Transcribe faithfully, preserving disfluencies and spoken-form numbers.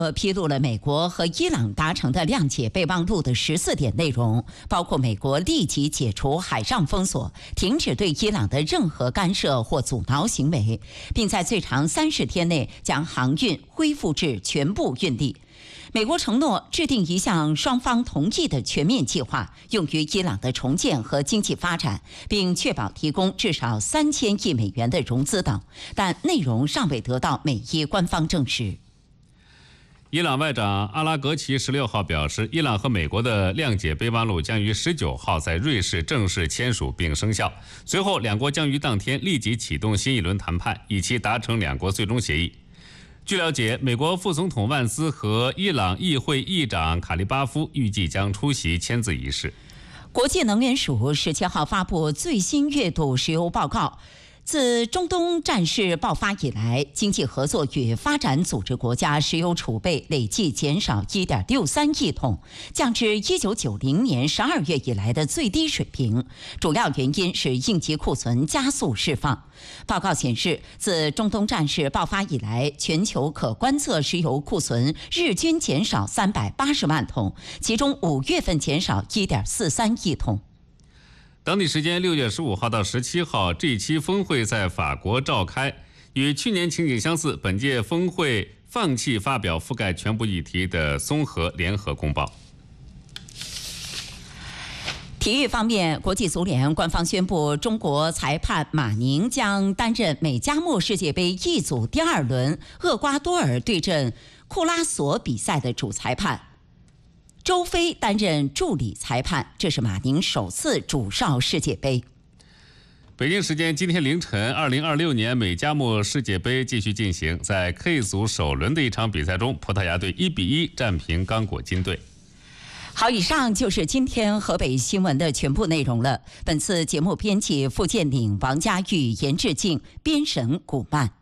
呃，披露了美国和伊朗达成的谅解备忘录的十四点内容，包括美国立即解除海上封锁，停止对伊朗的任何干涉或阻挠行为，并在最长三十天内将航运恢复至全部运力。美国承诺制定一项双方同意的全面计划，用于伊朗的重建和经济发展，并确保提供至少三千亿美元的融资等，但内容尚未得到美伊官方证实。 伊朗外长阿拉格齐十六号表示，伊朗和美国的谅解备忘录将于十九号在瑞士正式签署并生效。随后，两国将于当天立即启动新一轮谈判，以期达成两国最终协议。据了解，美国副总统万斯和伊朗议会议长卡利巴夫预计将出席签字仪式。 国际能源署十七号发布最新月度石油报告。自中东战事爆发以来，经济合作与发展组织国家石油储备累计减少 一点六三亿桶，降至一九九零年十二月以来的最低水平。主要原因是应急库存加速释放。报告显示，自中东战事爆发以来，全球可观测石油库存日均减少三百八十万桶，其中五月份减少 一点四三亿桶。 当地时间六月十五号到十七号，这一期峰会在法国召开。与去年情景相似，本届峰会放弃发表覆盖全部议题的综合联合公报。 体育方面，国际足联官方宣布，中国裁判马宁将担任美加墨世界杯 E 组第二轮厄瓜多尔对阵库拉索比赛的主裁判。周飞担任助理裁判，这是马宁首次主哨世界杯。 北京时间今天凌晨，二零二六年美加墨世界杯继续进行，在 K 组首轮的一场比赛中，葡萄牙队一比一战平刚果金队。 好，以上就是今天河北新闻的全部内容了。本次节目编辑付建岭、王佳玉、严志静，编审古曼。